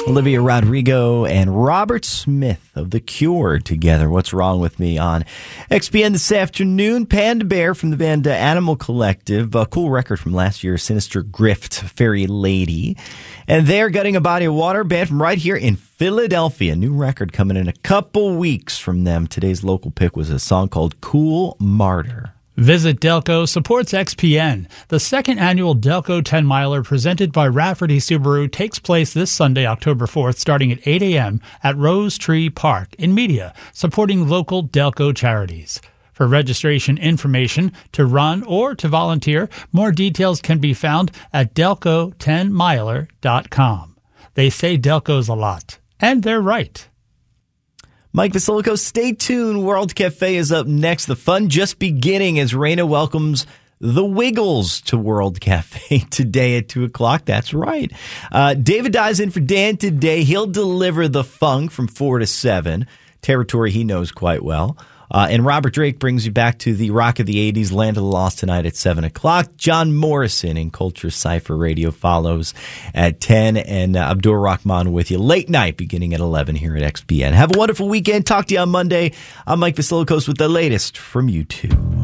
Olivia Rodrigo and Robert Smith of The Cure together. What's Wrong With Me on XPN this afternoon. Panda Bear from the band Animal Collective. A cool record from last year, Sinister Grift, Fairy Lady. And they're Gutting a Body of Water, band from right here in Philadelphia. New record coming in a couple weeks from them. Today's local pick was a song called Cool Martyr. Visit Delco supports XPN. The second annual Delco 10-miler presented by Rafferty Subaru takes place this Sunday, October 4th, starting at 8 a.m. at Rose Tree Park in Media, supporting local Delco charities. For registration information, to run or to volunteer, more details can be found at delco10miler.com. They say Delco's a lot, and they're right. Mike Vasilko, stay tuned. World Cafe is up next. The fun just beginning as Raina welcomes the Wiggles to World Cafe today at 2 o'clock. That's right. David Dye's in for Dan today. He'll deliver the funk from 4 to 7, territory he knows quite well. And Robert Drake brings you back to the rock of the 80s, Land of the Lost tonight at 7 o'clock. John Morrison in Culture Cypher Radio follows at 10. And Abdur Rahman with you late night beginning at 11 here at XPN. Have a wonderful weekend. Talk to you on Monday. I'm Mike Vasilkos with the latest from U2.